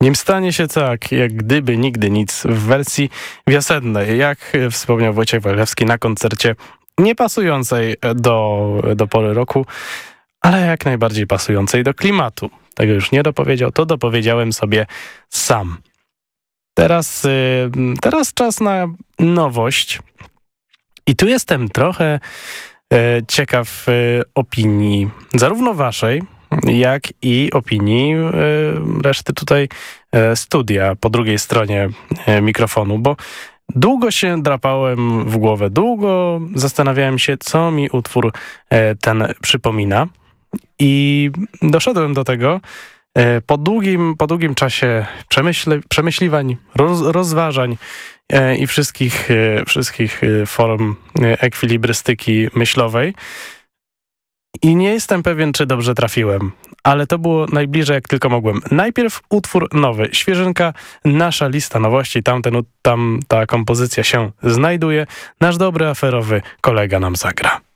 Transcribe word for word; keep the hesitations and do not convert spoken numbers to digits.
Nim stanie się tak, jak gdyby nigdy nic w wersji wiosennej, jak wspomniał Wojciech Walewski na koncercie niepasującej do, do pory roku, ale jak najbardziej pasującej do klimatu. Tego już nie dopowiedział, to dopowiedziałem sobie sam. Teraz, teraz czas na nowość. I tu jestem trochę ciekaw opinii zarówno waszej, jak i opinii reszty tutaj studia po drugiej stronie mikrofonu, bo długo się drapałem w głowę, długo zastanawiałem się, co mi utwór ten przypomina i doszedłem do tego po długim, po długim czasie przemyśle, przemyśliwań, roz, rozważań i wszystkich, wszystkich form ekwilibrystyki myślowej. I nie jestem pewien, czy dobrze trafiłem, ale to było najbliżej jak tylko mogłem. Najpierw utwór nowy, świeżynka, nasza lista nowości, tam, ten, tam ta kompozycja się znajduje. Nasz dobry aferowy kolega nam zagra.